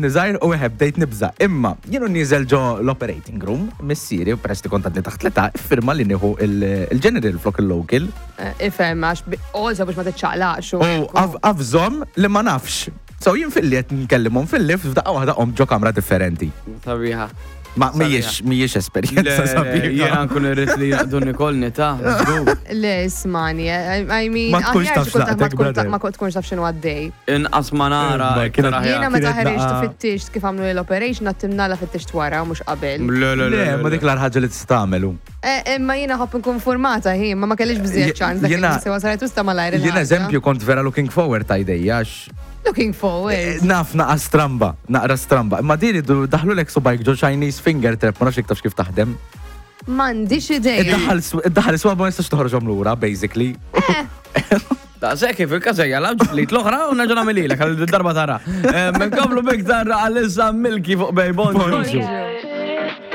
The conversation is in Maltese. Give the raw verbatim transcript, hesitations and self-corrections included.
għadni żgħir u eħeb bdejt nibża. Imma jienu nieżel ġo l-operating room, missieri u peress li kont għadni taħt l-età, iffirma li nieħu il-general flok il-local. Ifhem għax għolza biex ma tiċċaqlaqx. U għavżom li ma nafx. So jien fil-li qed nkellimhom fil-lift f'daqqa waħda qom ġo kamra differenti. Sabiħa. Ma mhijiex mhijiex esperjenza sabiħa. Jiena nkun irrid li jaqdu Nikol nita. Le, ismani, I mean, Ma tkunx aħjar taf tkun taf- ma x'laqtek, tkun- brother. ma tkunx taf x'inhu għaddej. Inqas ma nara. Ma iktar kienet- aħjar. Jiena meta kienet ħarejġtu naqa- fit-tix kif għamlu l-operation għattimna la fit-tix wara u mhux qabel. Le, le, Le, le. ma dik l-ħaġa li tista' tagħmelu. Eh, Imma jiena ħobb nkun formata ħin, ma ma kellix biżżejjed ċans dak Jiena- sewa saret usta malajr. Jien eżempju kont vera looking forward ta' idejja għax Looking forward. naf naqa stramba, naqra stramba. Imma diri daħlu lek subajk ġo Chinese finger trap, ma nafx iktar kif taħdem. M'għandix idea. Id-daħal iswa ma nistax toħroġhom lura, basically. Da' sekki fil-kazajja, labġ li t-loħra u naġġa namililek għal darba tara. Menkablu biktar għal-issa milki fuq bejbon. Bonġu.